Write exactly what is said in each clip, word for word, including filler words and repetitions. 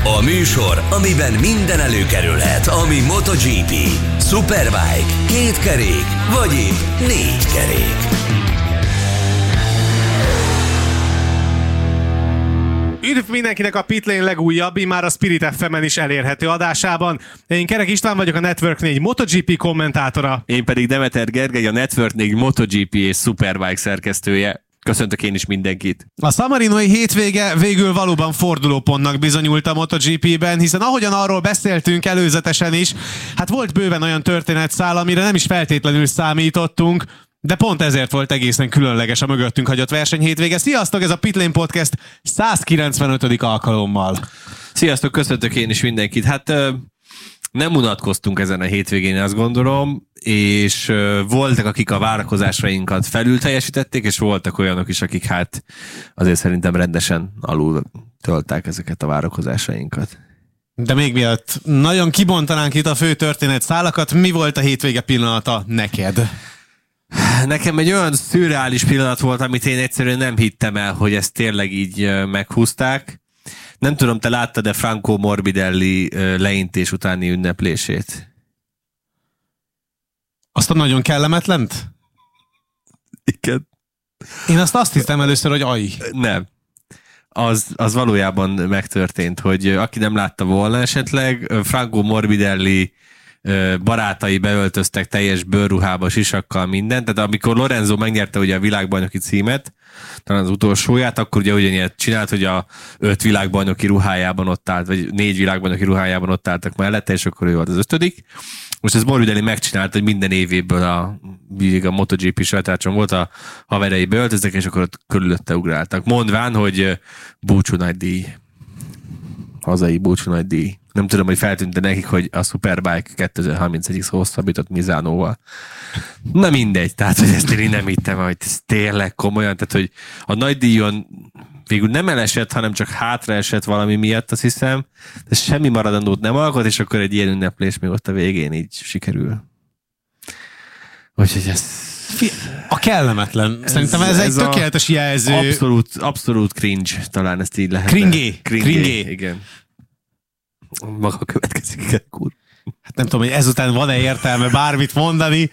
A műsor, amiben minden előkerülhet, ami MotoGP, Superbike, kétkerék, vagy épp négy kerék. Üdv mindenkinek a Pitlane legújabb, már a Spirit ef emen is elérhető adásában. Én Kerek István vagyok, a Network négy MotoGP kommentátora. Én pedig Demeter Gergely, a Network négy MotoGP és Superbike szerkesztője. Köszöntök én is mindenkit. A San Marinoi hétvége végül valóban fordulópontnak bizonyult a MotoGP-ben, hiszen ahogyan arról beszéltünk előzetesen is, hát volt bőven olyan történetszál, amire nem is feltétlenül számítottunk, de pont ezért volt egészen különleges a mögöttünk hagyott verseny hétvége. Sziasztok, ez a Pitlane Podcast száz kilencvenötödik alkalommal. Sziasztok, köszöntök én is mindenkit. Hát nem unatkoztunk ezen a hétvégén, azt gondolom, és voltak, akik a várakozásainkat felül teljesítették, és voltak olyanok is, akik hát azért szerintem rendesen alul tölták ezeket a várakozásainkat. De még miatt nagyon kibontanánk itt a fő történet szálakat, mi volt a hétvége pillanata neked? Nekem egy olyan szürreális pillanat volt, amit én egyszerűen nem hittem el, hogy ezt tényleg így meghúzták. Nem tudom, te láttad-e Franco Morbidelli leintés utáni ünneplését? Azt a nagyon kellemetlent? Igen. Én azt azt hittem először, hogy aj. Nem. Az, az valójában megtörtént, hogy aki nem látta volna esetleg, Franco Morbidelli barátai beöltöztek teljes bőrruhába, sisakkal, mindent. Tehát amikor Lorenzo megnyerte ugye a világbajnoki címet, talán az utolsóját, akkor ugye ugyanilyet csinált, hogy a öt világbajnoki ruhájában ott állt, vagy négy világbajnoki ruhájában ott álltak mellette, és akkor ő volt az ötödik. Most ez Morbidelli megcsinált, hogy minden évéből a, a MotoGP sajtárcson volt, a haverei beöltöztek, és akkor ott körülötte ugráltak. Mondván, hogy búcsú nagy díj. Hazai búcsú nagy díj. Nem tudom, hogy feltűnte nekik, hogy a Superbike kétezer-harmincegyig hosszabbított Misánóval. Na mindegy, tehát hogy ezt én nem hittem, hogy ez tényleg komolyan, tehát hogy a nagy díjon végül nem elesett, hanem csak hátraesett valami miatt, azt hiszem, de semmi maradandót nem alkot, és akkor egy ilyen ünneplés még ott a végén így sikerül. Úgyhogy ez... A kellemetlen. Szerintem ez, ez egy tökéletes jelző. Abszolút, abszolút cringe, talán ezt így lehet. Kringé. Kringé. Kringé. Igen. Maga következik. Hát nem tudom, hogy ezután van-e értelme bármit mondani.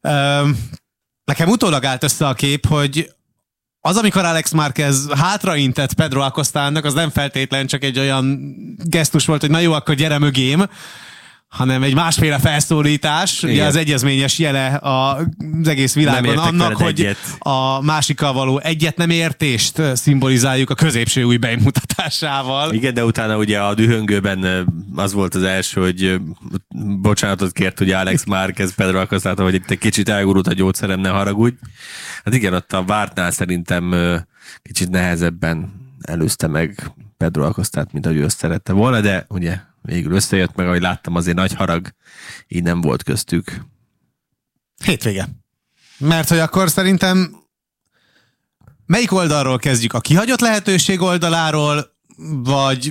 Nekem utólag állt össze a kép, hogy az, amikor Alex Márquez hátraintett Pedro Acostának, az nem feltétlen csak egy olyan gesztus volt, hogy na jó, akkor gyere mögém, hanem egy másféle felszólítás. Igen. Ugye az egyezményes jele az egész világon annak, hogy egyet. A másikkal való egyet nem értést szimbolizáljuk a középső új bemutatásával. Igen, de utána ugye a dühöngőben az volt az első, hogy bocsánatot kért ugye Alex Márquez Pedro Acostától, hogy itt egy kicsit elgurult a gyógyszerem, ne haragudj. Hát igen, ott a vártnál szerintem kicsit nehezebben előzte meg Pedro Acostát, mint ahogy ő szerette volna, de ugye végül összejött meg, ahogy láttam, azért nagy harag így nem volt köztük. Hétvége. Mert hogy akkor szerintem melyik oldalról kezdjük? A kihagyott lehetőség oldaláról, vagy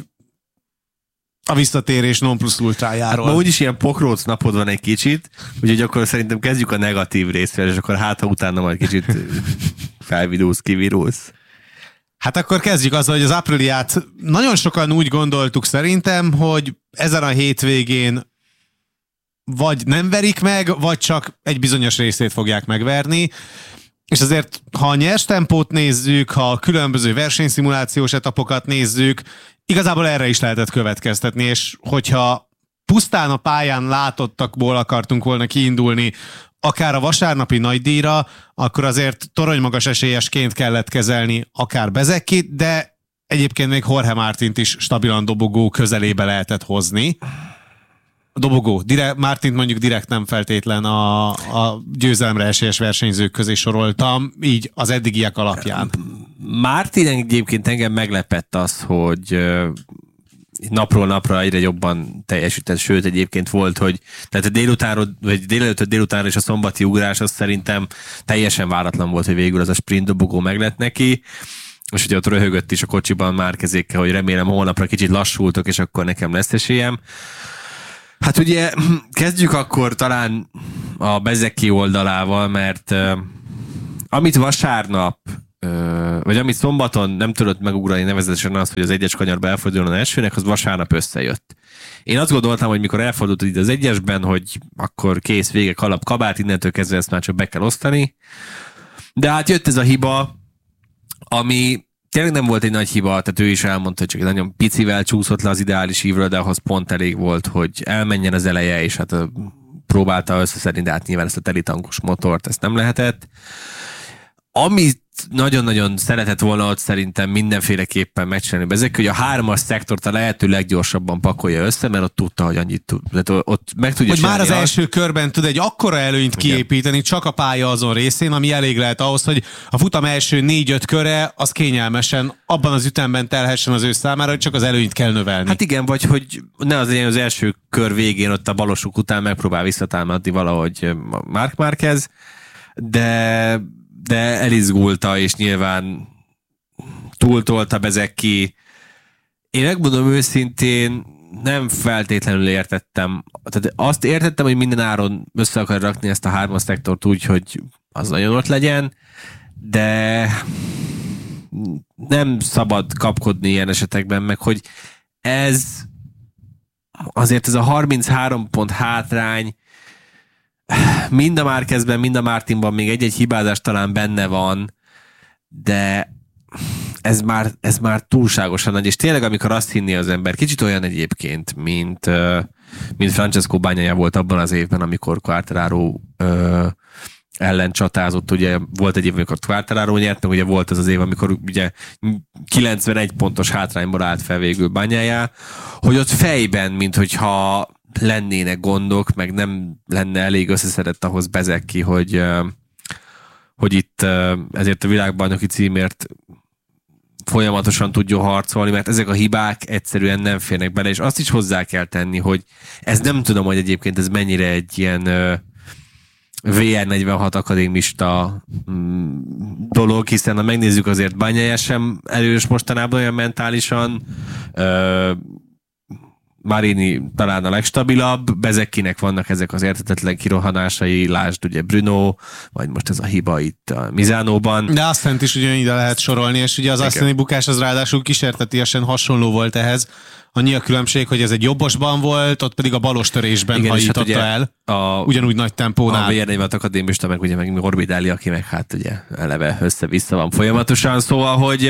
a visszatérés non plus ultrájáról? Hát ma úgyis ilyen pokróc napod van egy kicsit, úgyhogy akkor szerintem kezdjük a negatív részről, és akkor hát, ha utána majd kicsit felvidulsz, kivirulsz. Hát akkor kezdjük azzal, hogy az Apriliát nagyon sokan úgy gondoltuk szerintem, hogy ezen a hétvégén vagy nem verik meg, vagy csak egy bizonyos részét fogják megverni. És azért, ha a nyers tempót nézzük, ha a különböző versenyszimulációs etapokat nézzük, igazából erre is lehetett következtetni, és hogyha pusztán a pályán látottakból akartunk volna kiindulni, akár a vasárnapi nagydíjra, akkor azért toronymagas esélyesként kellett kezelni akár Bezekkit, de egyébként még Jorge Martint is stabilan dobogó közelébe lehetett hozni. A dobogó. Direkt, Martint mondjuk direkt nem feltétlen a, a győzelemre esélyes versenyzők közé soroltam, így az eddigiek alapján. Martin egyébként engem meglepett az, hogy napról napra egyre jobban teljesített, sőt egyébként volt, hogy tehát a délutánról, vagy délelőtt délutánra és a szombati ugrás, az szerintem teljesen váratlan volt, hogy végül az a sprint dobogó meg lett neki, és ugye ott röhögött is a kocsiban Márquezékkel, hogy remélem holnapra kicsit lassultok, és akkor nekem lesz esélyem. Hát ugye kezdjük akkor talán a Bezeki oldalával, mert uh, amit vasárnap vagy amit szombaton nem tudott megugrani nevezetesen az, hogy az egyes kanyarba elforduljon az elsőnek, az vasárnap összejött. Én azt gondoltam, hogy mikor elfordult itt az egyesben, hogy akkor kész, vége, kalap, kabát, innentől kezdve ezt már csak be kell osztani. De hát jött ez a hiba, ami tényleg nem volt egy nagy hiba, tehát ő is elmondta, hogy csak egy nagyon picivel csúszott le az ideális ívről, de ahhoz pont elég volt, hogy elmenjen az eleje, és hát próbálta összeszedni, de hát nyilván ezt a telitankos motort, ezt nem lehetett. Amit nagyon-nagyon szeretett volna ott szerintem mindenféleképpen megcsinálni ezek, hogy a hármas szektort a lehető leggyorsabban pakolja össze, mert ott tudta, hogy annyit tud. Tehát ott meg tudja hogy már az azt. első körben tud egy akkora előnyt kiépíteni, csak a pálya azon részén, ami elég lehet ahhoz, hogy a futam első négy-öt köre az kényelmesen abban az ütemben telhessen az ő számára, hogy csak az előnyt kell növelni. Hát igen, vagy hogy ne az az első kör végén ott a balosuk után megpróbál visszatámadni valahogy Marc Márquez, de de elizgulta, és nyilván túltolta Bezeki. Én megmondom őszintén, nem feltétlenül értettem. Tehát azt értettem, hogy minden áron össze akar rakni ezt a hármas szektort úgy, hogy az nagyon ott legyen, de nem szabad kapkodni ilyen esetekben, meg hogy ez azért ez a harminchárom pont hátrány mind a Márquezben, mind a Martinban még egy-egy hibázás talán benne van, de ez már, ez már túlságosan nagy, és tényleg amikor azt hinni az ember, kicsit olyan egyébként, mint, mint Francesco Bagnaia volt abban az évben, amikor Quartararo ellen csatázott, ugye volt egy év, amikor Quartararo nyert, meg ugye volt az az év, amikor ugye kilencvenegy pontos hátrányból állt fel végül Bagnaia, hogy ott fejben, mint hogyha lennének gondok, meg nem lenne elég összeszedett ahhoz Bezeki, hogy, hogy itt ezért a világbajnoki címért folyamatosan tudjon harcolni, mert ezek a hibák egyszerűen nem férnek bele, és azt is hozzá kell tenni, hogy ez nem tudom, hogy egyébként ez mennyire egy ilyen vé er negyvenhat akadémista dolog, hiszen ha megnézzük, azért Bagnaia sem erős mostanában olyan mentálisan, Marini talán a legstabilabb, Bezekinek vannak ezek az érthetetlen kirohanásai, lásd ugye Bruno, vagy most ez a hiba itt a Misánóban. De azt fent is ugye ide lehet sorolni, és ugye az asztani bukás az ráadásul kísértetiesen hasonló volt ehhez. Annyi a különbség, hogy ez egy jobbosban volt, ott pedig a balos törésben igen, hajította hát el, a, ugyanúgy nagy tempónál. A vé er negyvenhat akadémista, meg ugye meg Morbidelli, aki meg hát ugye eleve össze-vissza van folyamatosan, szóval, hogy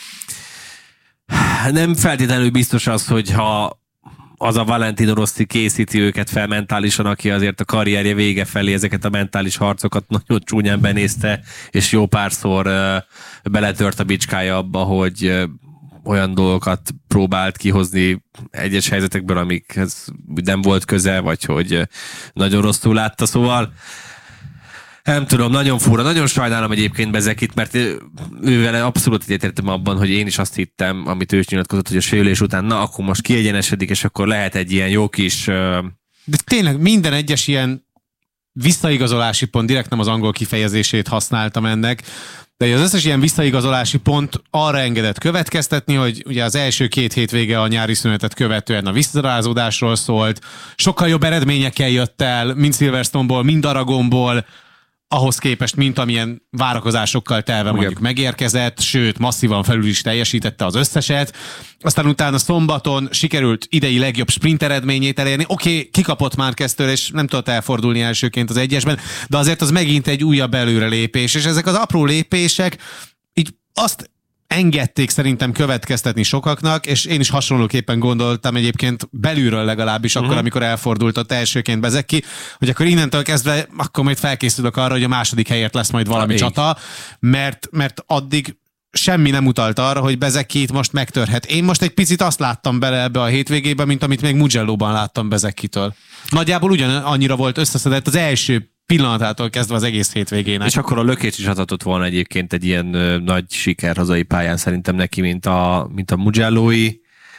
nem feltétlenül biztos az, hogyha az a Valentino Rossi készíti őket fel mentálisan, aki azért a karrierje vége felé ezeket a mentális harcokat nagyon csúnyán benézte, és jó párszor uh, beletört a bicskája abba, hogy uh, olyan dolgokat próbált kihozni egyes helyzetekből, amikhez nem volt köze, vagy hogy uh, nagyon rosszul látta, szóval nem tudom, nagyon fura, nagyon sajnálom egyébként Bezekit, mert ővel abszolút egyetértem abban, hogy én is azt hittem, amit ő is nyilatkozott, hogy a sérülés után, na akkor most kiegyenesedik, és akkor lehet egy ilyen jó kis... Uh... De tényleg minden egyes ilyen visszaigazolási pont, direkt nem az angol kifejezését használtam ennek, de az összes ilyen visszaigazolási pont arra engedett következtetni, hogy ugye az első két hétvége a nyári szünetet követően a visszarázódásról szólt, sokkal jobb eredményekkel jött el, mind Silverstone-ból, mind Aragonból, ahhoz képest, mint amilyen várakozásokkal telve mondjuk megérkezett, sőt, masszívan felül is teljesítette az összeset. Aztán utána szombaton sikerült idei legjobb sprint eredményét elérni. Oké, okay, kikapott Márqueztől, és nem tudott elfordulni elsőként az egyesben, de azért az megint egy újabb előrelépés, és ezek az apró lépések így azt engedték szerintem következtetni sokaknak, és én is hasonlóképpen gondoltam egyébként belülről legalábbis akkor, uh-huh. amikor elfordult ott elsőként Bezeki, hogy akkor innentől kezdve akkor majd felkészülök arra, hogy a második helyért lesz majd valami ha, csata, mert, mert addig semmi nem utalt arra, hogy Bezekit most megtörhet. Én most egy picit azt láttam bele ebbe a hétvégébe, mint amit még Mugello-ban láttam Bezekitől. Nagyjából ugyanannyira volt összeszedett az első pillanatától kezdve az egész hétvégének. És akkor a lökés is adhatott volna egyébként egy ilyen ö, nagy siker hazai pályán szerintem neki, mint a, mint a Mugello-i.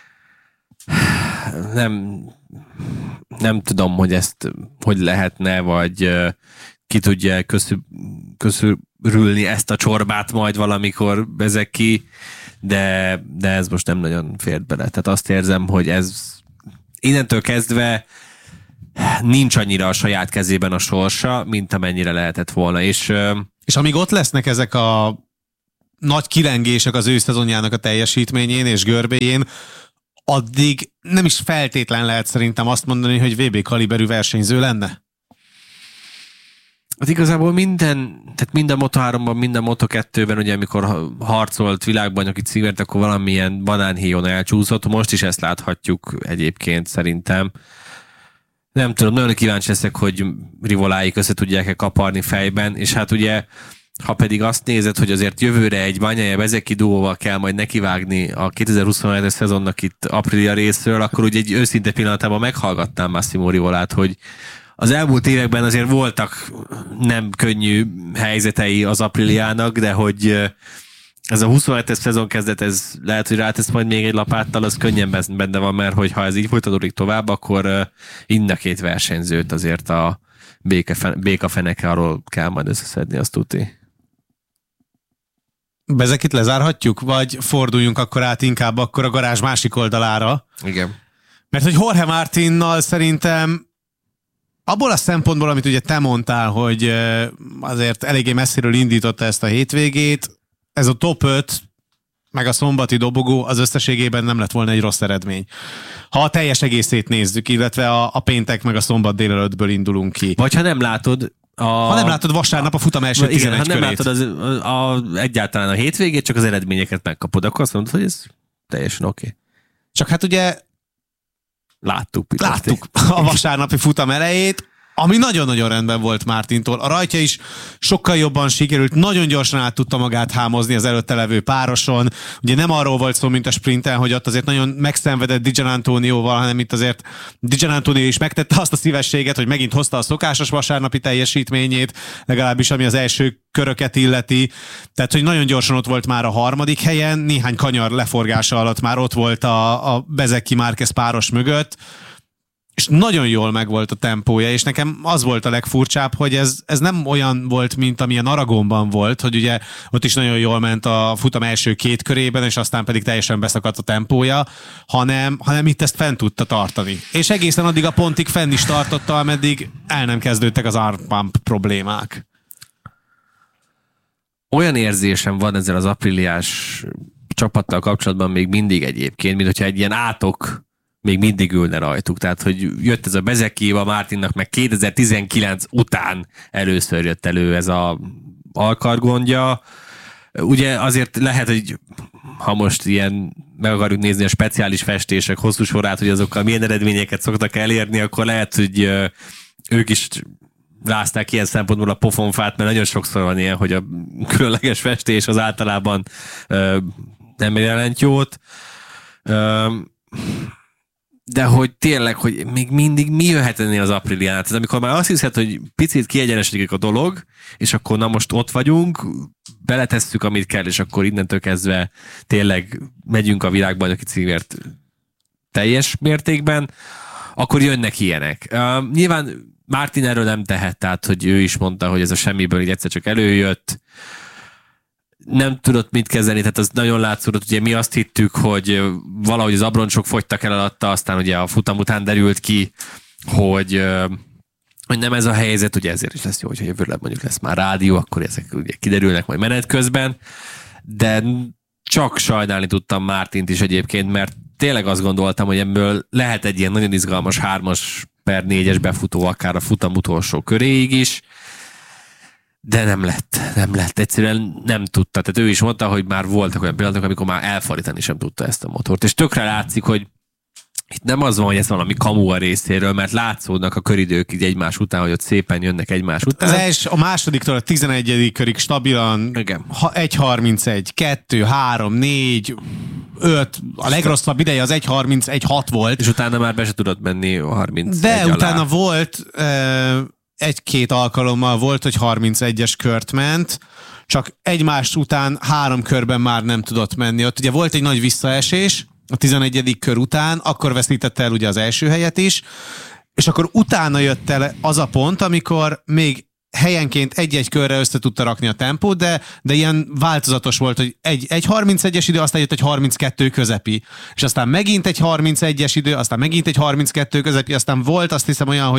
Nem, nem tudom, hogy ezt hogy lehetne, vagy ö, ki tudja köszül, köszörülni ezt a csorbát majd valamikor Bezeki, de, de ez most nem nagyon fért bele. Tehát azt érzem, hogy ez innentől kezdve nincs annyira a saját kezében a sorsa, mint amennyire lehetett volna. És, és amíg ott lesznek ezek a nagy kilengések az ő szezonjának a teljesítményén és görbéjén, addig nem is feltétlen lehet szerintem azt mondani, hogy vé bé kaliberű versenyző lenne. Hát igazából minden, tehát mind a Moto háromban, mind a Moto kettőben, ugye amikor harcolt világbajnoki címért, akkor valamilyen banánhéjon elcsúszott. Most is ezt láthatjuk egyébként szerintem. Nem tudom, nagyon kíváncsi leszek, hogy rivaláik össze tudják-e kaparni fejben, és hát ugye, ha pedig azt nézed, hogy azért jövőre egy Bagnaia Bezeki duóval kell majd nekivágni a kétezer-huszonhetes szezonnak itt Aprilia részről, akkor ugye egy őszinte pillanatában meghallgattam Massimo Rivolát, hogy az elmúlt években azért voltak nem könnyű helyzetei az Apriliának, de hogy ez a huszonhetes szezon kezdet, ez lehet, hogy rátesz majd még egy lapáttal, az könnyen benne van, mert hogyha ez így folytatódik tovább, akkor mind a két versenyzőt azért a béka feneke arról kell majd összeszedni, azt tuti. Bezekit lezárhatjuk, vagy forduljunk akkor át inkább akkor a garázs másik oldalára? Igen. Mert hogy Jorge Martinnal szerintem abból a szempontból, amit ugye te mondtál, hogy azért eléggé messziről indította ezt a hétvégét, ez a top öt, meg a szombati dobogó az összességében nem lett volna egy rossz eredmény. Ha a teljes egészét nézzük, illetve a, a péntek meg a szombat délelőttből indulunk ki. Vagy ha nem látod, a... ha nem látod vasárnap a futam első igen, tizenegy ha nem körét. látod az, a, a, egyáltalán a hétvégét, csak az eredményeket megkapod, akkor azt mondod, hogy ez teljesen oké. Okay. Csak hát ugye Láttuk. Láttuk a vasárnapi futam elejét, ami nagyon-nagyon rendben volt Martintól. A rajtja is sokkal jobban sikerült, nagyon gyorsan át tudta magát hámozni az előtte levő pároson. Ugye nem arról volt szó, mint a sprinten, hogy ott azért nagyon megszenvedett Di Giannantonioval, hanem itt azért Di Giannantonio is megtette azt a szívességet, hogy megint hozta a szokásos vasárnapi teljesítményét, legalábbis ami az első köröket illeti. Tehát, hogy nagyon gyorsan ott volt már a harmadik helyen, néhány kanyar leforgása alatt már ott volt a, a Bezeki Márquez páros mögött, és nagyon jól megvolt a tempója, és nekem az volt a legfurcsább, hogy ez, ez nem olyan volt, mint amilyen Aragonban volt, hogy ugye ott is nagyon jól ment a futam első két körében, és aztán pedig teljesen beszakadt a tempója, hanem, hanem itt ezt fent tudta tartani. És egészen addig a pontig fenn is tartotta, ameddig el nem kezdődtek az arm pump problémák. Olyan érzésem van ezzel az Apriliás csapattal kapcsolatban még mindig egyébként, mint hogyha egy ilyen átok még mindig ülne rajtuk. Tehát, hogy jött ez a Bezeki, a Martinnak meg kétezer-tizenkilenc után először jött elő ez a alkargondja. Ugye azért lehet, hogy ha most ilyen meg akarjuk nézni a speciális festések hosszú sorát, hogy azokkal milyen eredményeket szoktak elérni, akkor lehet, hogy ők is rázták ilyen szempontból a pofonfát, mert nagyon sokszor van ilyen, hogy a különleges festés az általában nem jelent jót. De hogy tényleg, hogy még mindig mi jöhet ennél az Apriliánál? Tehát amikor már azt hiszed, hogy picit kiegyenesedik a dolog, és akkor na most ott vagyunk, beletesszük, amit kell, és akkor innentől kezdve tényleg megyünk a világbajnoki címért teljes mértékben, akkor jönnek ilyenek. Uh, nyilván Martin erről nem tehet, tehát hogy ő is mondta, hogy ez a semmiből így egyszer csak előjött, nem tudott mit kezdeni, tehát az nagyon látszódott, ugye mi azt hittük, hogy valahogy az abroncsok fogytak el alatta, aztán ugye a futam után derült ki, hogy, hogy nem ez a helyzet, ugye ezért is lesz jó, hogyha jövőre mondjuk lesz már rádió, akkor ezek ugye kiderülnek majd menet közben, de csak sajnálni tudtam Martint is egyébként, mert tényleg azt gondoltam, hogy ebből lehet egy ilyen nagyon izgalmas hármas per négyes befutó akár a futam utolsó köréig is, de nem lett, nem lett, egyszerűen nem tudta. Tehát ő is mondta, hogy már voltak olyan pillanatok, amikor már elfordítani sem tudta ezt a motort. És tökre látszik, hogy itt nem az van, hogy ez valami kamu a részéről, mert látszódnak a köridők így egymás után, hogy ott szépen jönnek egymás után. Az első, a másodiktól a tizenegyedik körig stabilan egy harmincegy, kettő, három, négy, öt, a legrosszabb ideje az egy harminc, egy hat volt. És utána már be se tudott menni a harminc. De utána alá. volt... Uh, egy-két alkalommal volt, hogy harmincegyes kört ment, csak egymás után három körben már nem tudott menni. Ott ugye volt egy nagy visszaesés a tizenegyedik kör után, akkor veszítette el ugye az első helyet is, és akkor utána jött el az a pont, amikor még helyenként egy-egy körre össze tudta rakni a tempót, de, de ilyen változatos volt, hogy egy, egy harmincegyes idő, aztán jött egy harminckettő közepi, és aztán megint egy harmincegyes idő, aztán megint egy harminckettő közepi, aztán volt azt hiszem olyan, hogy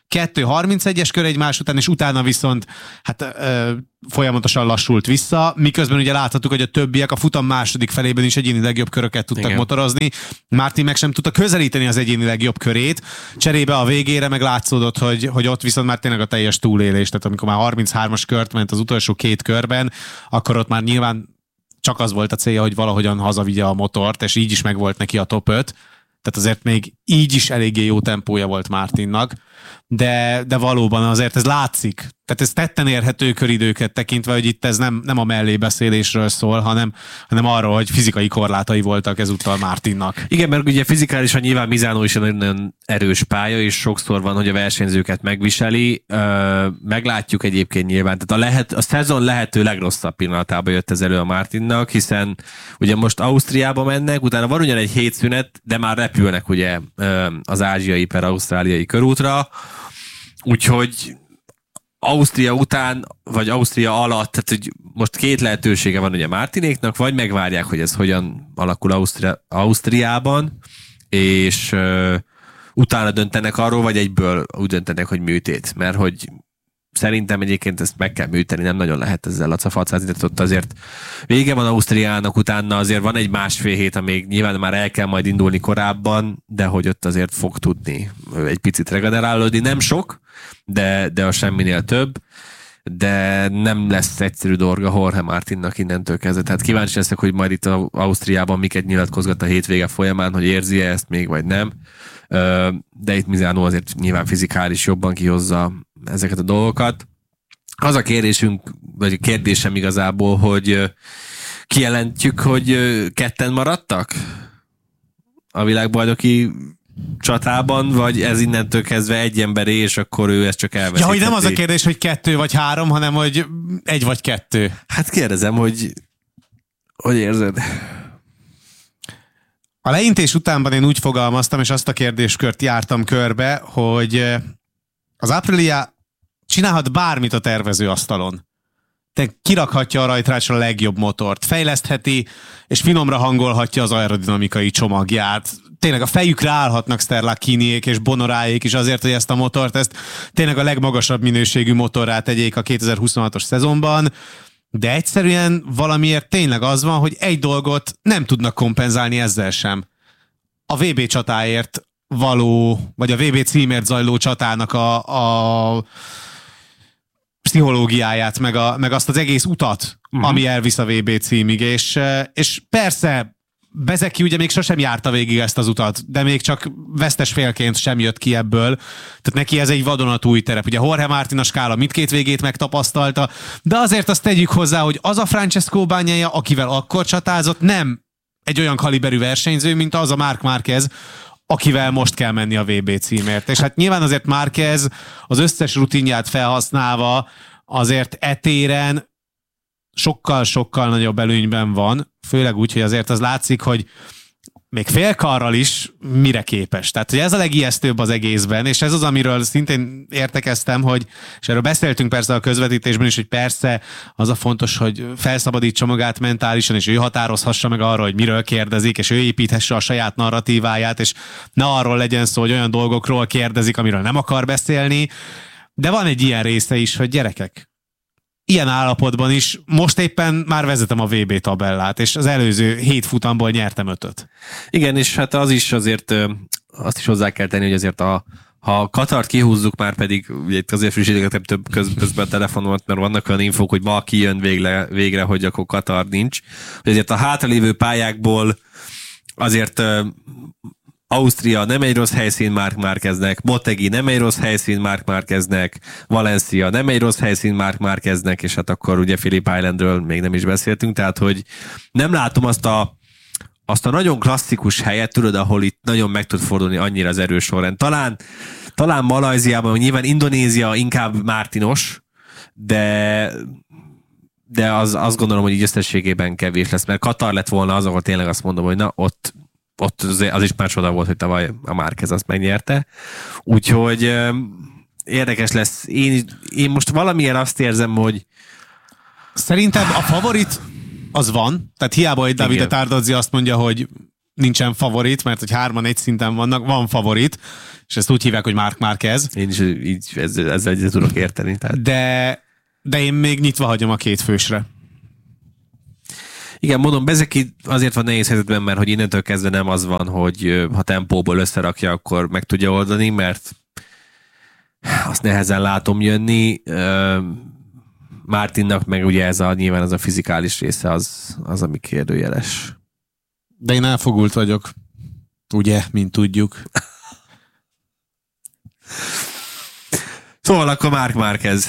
kettő harmincegyes kör egymás után, és utána viszont hát ö, folyamatosan lassult vissza, miközben ugye láthattuk, hogy a többiek a futam második felében is egyéni legjobb köröket tudtak Igen. motorozni. Martin meg sem tudta közelíteni az egyéni legjobb körét, cserébe a végére meg látszódott, hogy, hogy ott viszont már tényleg a teljes túlélés, tehát amikor már harminchármas kört ment az utolsó két körben, akkor ott már nyilván csak az volt a célja, hogy valahogyan hazavigye a motort, és így is megvolt neki a top öt. Tehát azért még így is eléggé jó tempója volt Martinnak, de, de valóban azért ez látszik. Tehát ez tetten érhető köridőket tekintve, hogy itt ez nem, nem a mellébeszélésről szól, hanem, hanem arról, hogy fizikai korlátai voltak ezúttal Martinnak. Igen, mert ugye fizikálisan nyilván Misano is egy nagyon erős pálya, és sokszor van, hogy a versenyzőket megviseli. Meglátjuk egyébként nyilván. Tehát a, lehet, a szezon lehető legrosszabb pillanatában jött ez elő a Martinnak, hiszen ugye most Ausztriába mennek, utána van ugyan egy hétszünet, de már repülnek ugye az ázsiai per ausztráliai körútra, úgyhogy Ausztria után, vagy Ausztria alatt, tehát hogy most két lehetősége van ugye Martinéknak, vagy megvárják, hogy ez hogyan alakul Ausztria, Ausztriában, és uh, utána döntenek arról, vagy egyből úgy döntenek, hogy műtét, mert hogy szerintem egyébként ezt meg kell műteni, nem nagyon lehet ezzel lacafacázni, tehát ott azért vége van Ausztriának, utána azért van egy másfél hét, amíg nyilván már el kell majd indulni korábban, de hogy ott azért fog tudni egy picit regenerálódni, nem sok, de, de a semminél több, de nem lesz egyszerű dolga Jorge Martinnak innentől kezdve. Tehát kíváncsi leszek, hogy majd itt Ausztriában miket nyilatkozgat a hétvége folyamán, hogy érzi-e ezt még, vagy nem. De itt Misano azért nyilván fizikális jobban kihozza ezeket a dolgokat. Az a kérdésünk, vagy a kérdésem igazából, hogy kijelentjük, hogy ketten maradtak a világbajnoki csatában, vagy ez innentől kezdve egy emberé, és akkor ő ezt csak elveszítheti. Ja, hogy nem az a kérdés, hogy kettő vagy három, hanem hogy egy vagy kettő. Hát kérdezem, hogy hogy érzed? A leintés utánban én úgy fogalmaztam, és azt a kérdéskört jártam körbe, hogy az Aprilia csinálhat bármit a tervezőasztalon. Te kirakhatja a rajtrácsra a legjobb motort, fejlesztheti, és finomra hangolhatja az aerodinamikai csomagját. Tényleg a fejükre állhatnak Sterlacchiniék és Bonoráék is azért, hogy ezt a motort, ezt tényleg a legmagasabb minőségű motorrá tegyék a kétezer-huszonhatos szezonban, de egyszerűen valamiért tényleg az van, hogy egy dolgot nem tudnak kompenzálni ezzel sem. A vé bé csatáért való, vagy a vé bé címért zajló csatának a, a pszichológiáját, meg, a, meg azt az egész utat, uh-huh. ami elvisz a vé bé címig, és, és persze Bezeki ugye még sosem járta végig ezt az utat, de még csak vesztes félként sem jött ki ebből. Tehát neki ez egy vadonatúj terep. Ugye Jorge Martin a skála mindkét végét megtapasztalta, de azért azt tegyük hozzá, hogy az a Francesco Bagnaia, akivel akkor csatázott, nem egy olyan kaliberű versenyző, mint az a Marc Márquez, akivel most kell menni a vé bé címért. És hát nyilván azért Márquez az összes rutinját felhasználva azért etéren sokkal-sokkal nagyobb előnyben van, főleg úgy, hogy azért az látszik, hogy még félkarral is mire képes. Tehát hogy ez a legijesztőbb az egészben, és ez az, amiről szintén értekeztem, hogy, és erről beszéltünk persze a közvetítésben is, hogy persze az a fontos, hogy felszabadítsa magát mentálisan, és ő határozhassa meg arra, hogy miről kérdezik, és ő építhesse a saját narratíváját, és ne arról legyen szó, hogy olyan dolgokról kérdezik, amiről nem akar beszélni, de van egy ilyen része is, hogy gyerekek, ilyen állapotban is most éppen már vezetem a vé bé tabellát, és az előző hét futamból nyertem ötöt. Igen, és hát az is azért, azt is hozzá kell tenni, hogy azért a, ha Katart kihúzzuk, már pedig ugye itt azért frissítettem több köz, közben a telefonomat, mert vannak olyan infók, hogy ma kijön végre, végre, hogy akkor Katar nincs. Hogy azért a hátralévő pályákból azért Ausztria nem egy rossz helyszín Marc Márqueznek, Motegi nem egy rossz helyszín Marc Márqueznek, Valencia nem egy rossz helyszín Marc Márqueznek, és hát akkor ugye Phillip Islandről még nem is beszéltünk, tehát hogy nem látom azt a, azt a nagyon klasszikus helyet, tudod, ahol itt nagyon meg tud fordulni annyira az erős sorrend. Talán, talán Malajziában, nyilván Indonézia inkább Martinos, de de az, azt gondolom, hogy így összességében kevés lesz, mert Katar lett volna az, ahol tényleg azt mondom, hogy na, ott ott az is már csoda volt, hogy tavaly a Márquez azt megnyerte. Úgyhogy euh, érdekes lesz. Én, én most valamilyen azt érzem, hogy szerintem a favorit az van, tehát hiába egy Davide Tardozzi azt mondja, hogy nincsen favorit, mert hogy hárman egy szinten vannak, van favorit, és ezt úgy hívják, hogy Marc Márquez. Én is így ezzel, ezzel egyet tudok érteni. Tehát. De, de én még nyitva hagyom a két fősre. Igen, mondom, Bezeki azért van nehéz helyzetben, mert hogy innentől kezdve nem az van, hogy ha tempóból összerakja, akkor meg tudja oldani, mert azt nehezen látom jönni. Martinnak meg ugye ez a, nyilván az a fizikális része az, az ami kérdőjeles. De én elfogult vagyok. Ugye, mint tudjuk. Szóval akkor Marc Márquez.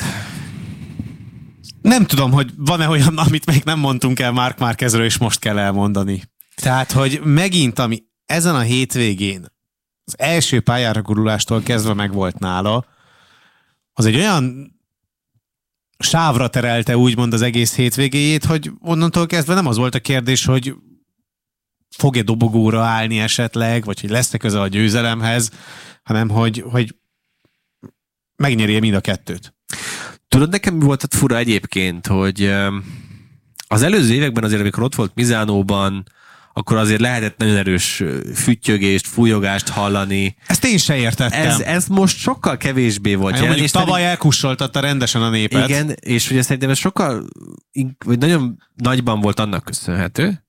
Nem tudom, hogy van-e olyan, amit még nem mondtunk el Marc Márquezről, és most kell elmondani. Tehát, hogy megint, ami ezen a hétvégén az első pályára gurulástól kezdve megvolt nála, az egy olyan sávra terelte úgymond az egész hétvégéjét, hogy onnantól kezdve nem az volt a kérdés, hogy fog-e dobogóra állni esetleg, vagy hogy lesz-e köze a győzelemhez, hanem hogy, hogy megnyerje mind a kettőt. Tudod, nekem mi volt ott fura egyébként, hogy az előző években azért, amikor ott volt Misánóban, akkor azért lehetett nagyon erős füttyögést, fújogást hallani. Ezt én se értettem. Ez, ez most sokkal kevésbé volt. Hát, mondjuk tavaly pedig... elkussoltatta rendesen a népet. Igen, és ugye szerintem ez sokkal, vagy nagyon nagyban volt annak köszönhető,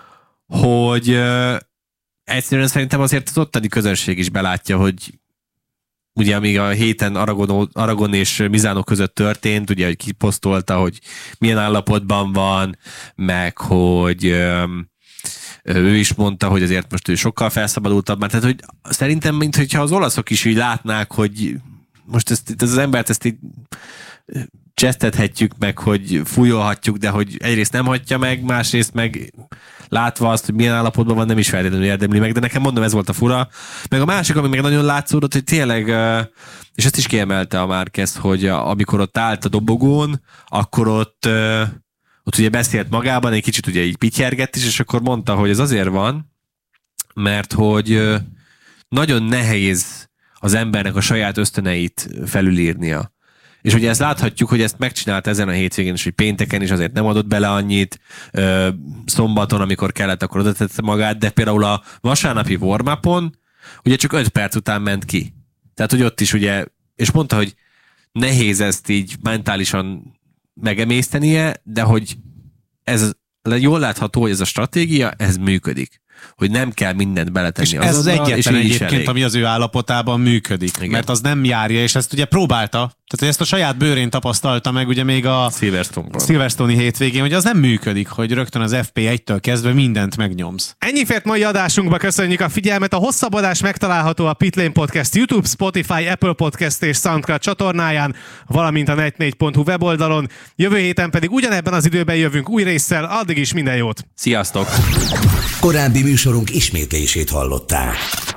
hogy uh, egyszerűen szerintem azért az ottani közönség is belátja, hogy ugye amíg a héten Aragon, Aragon és Misano között történt, ugye, hogy kiposztolta, hogy milyen állapotban van, meg hogy um, ő is mondta, hogy azért most ő sokkal felszabadultabb, mert tehát, hogy szerintem, mintha az olaszok is így látnák, hogy most ezt, ezt az embert ezt így csesztethetjük meg, hogy fújolhatjuk, de hogy egyrészt nem hagyja meg, másrészt meg látva azt, hogy milyen állapotban van, nem is feltétlenül érdemli meg, de nekem mondom, ez volt a fura. Meg a másik, ami meg nagyon látszódott, hogy tényleg, és ezt is kiemelte a Márquez, hogy amikor ott állt a dobogón, akkor ott, ott ugye beszélt magában, egy kicsit ugye így pityergett is, és akkor mondta, hogy ez azért van, mert hogy nagyon nehéz az embernek a saját ösztöneit felülírnia. És ugye ezt láthatjuk, hogy ezt megcsinált ezen a hétvégén is, hogy pénteken is azért nem adott bele annyit, szombaton, amikor kellett, akkor oda tette magát, de például a vasárnapi warm-upon ugye csak öt perc után ment ki. Tehát, hogy ott is ugye, és mondta, hogy nehéz ezt így mentálisan megemésztenie, de hogy ez jól látható, hogy ez a stratégia, ez működik. Hogy nem kell mindent beletenni. És ez az egyetlen egyébként, ami az ő állapotában működik. Igen. Mert az nem járja, és ezt ugye próbálta, tehát hogy ezt a saját bőrén tapasztalta meg ugye még a Silverstone-i hétvégén, hogy az nem működik, hogy rögtön az ef pé egytől kezdve mindent megnyomsz. Ennyi fért mai adásunkba, köszönjük a figyelmet. A hosszabb adás megtalálható a Pitlane Podcast YouTube, Spotify, Apple Podcast és SoundCloud csatornáján, valamint a net négy pont hu weboldalon. Jövő héten pedig ugyanebben az időben jövünk új résszel, addig is minden jót. Sziasztok! Korábbi műsorunk ismétlését hallották.